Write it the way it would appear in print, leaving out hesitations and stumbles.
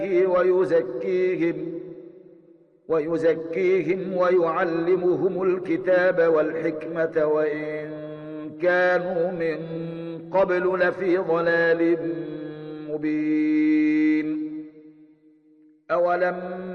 ويزكيهم ويعلمهم الكتاب والحكمة وإن كانوا من قبل لفي ضلال مبين. أولم